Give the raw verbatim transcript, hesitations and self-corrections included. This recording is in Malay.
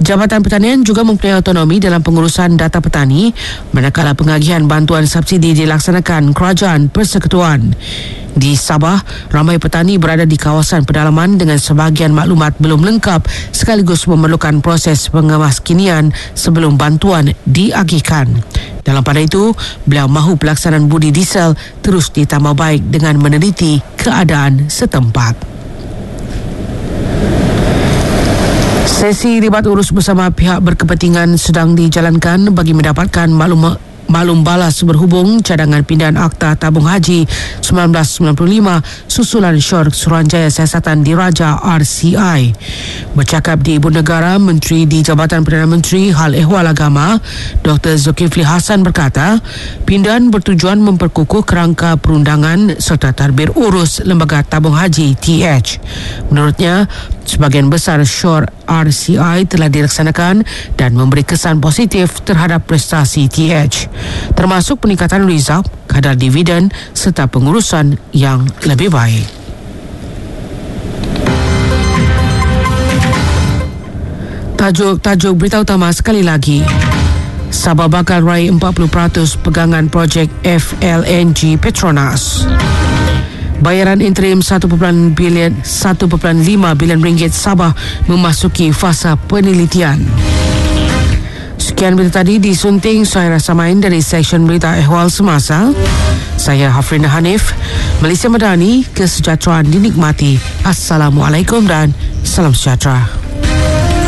Jabatan Pertanian juga mempunyai autonomi dalam pengurusan data petani manakala pengagihan bantuan subsidi dilaksanakan Kerajaan Persekutuan. Di Sabah, ramai petani berada di kawasan pedalaman dengan sebahagian maklumat belum lengkap sekaligus memerlukan proses pengemaskinian sebelum bantuan diagihkan. Dalam pada itu, beliau mahu pelaksanaan budi diesel terus ditambah baik dengan meneliti keadaan setempat. Sesi ribat urus bersama pihak berkepentingan sedang dijalankan bagi mendapatkan maklum maklum balas berhubung cadangan pindahan Akta Tabung Haji sembilan belas sembilan puluh lima susulan syur Suruhanjaya Siasatan Diraja R C I. Bercakap di Ibu Negara, Menteri di Jabatan Perdana Menteri Hal Ehwal Agama Doktor Zulkifli Hasan berkata, pindahan bertujuan memperkukuh kerangka perundangan serta tadbir urus Lembaga Tabung Haji T H. Menurutnya, sebahagian besar syur R C I telah dilaksanakan dan memberi kesan positif terhadap prestasi T H, termasuk peningkatan rizab, kadar dividen serta pengurusan yang lebih baik. Tajuk-tajuk berita utama sekali lagi. Sabah bakal raih empat puluh peratus pegangan projek F L N G Petronas. Bayaran interim satu perpuluhan lima bilion ringgit Sabah memasuki fasa penelitian. Sekian berita tadi disunting Suhaira Samain dari Seksyen Berita Ehwal Semasa. Saya Hafrina Hanif. Malaysia Madani, kesejahteraan dinikmati. Assalamualaikum dan salam sejahtera.